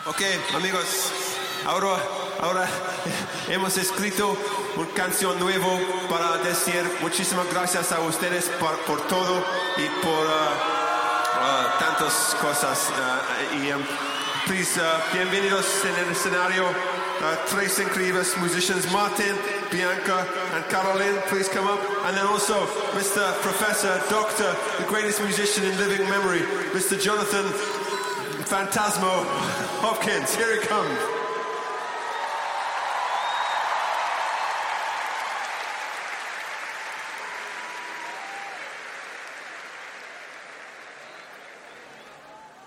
Ok, amigos, ahora hemos escrito una canción nueva para decir muchísimas gracias a ustedes por todo y por tantas cosas. Please, bienvenidos en el escenario. Tres incredibles musicians, Martin, Bianca, and Caroline. Please come up. And then also Mr. Professor, Doctor, the greatest musician in living memory, Mr. Jonathan Phantasmo Hopkins. Here he comes.